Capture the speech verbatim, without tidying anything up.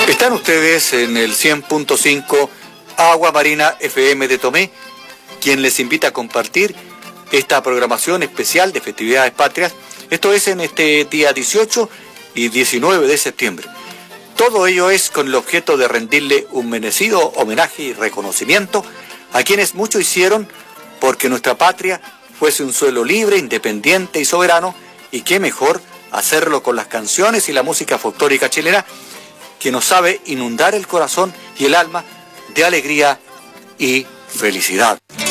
Están ustedes en el cien punto cinco Agua Marina F M de Tomé, quien les invita a compartir esta programación especial de festividades patrias. Esto es en este día dieciocho y diecinueve de septiembre. Todo ello es con el objeto de rendirle un merecido homenaje y reconocimiento a quienes mucho hicieron porque nuestra patria fuese un suelo libre, independiente y soberano, y qué mejor hacerlo con las canciones y la música folclórica chilena, que nos sabe inundar el corazón y el alma de alegría y felicidad.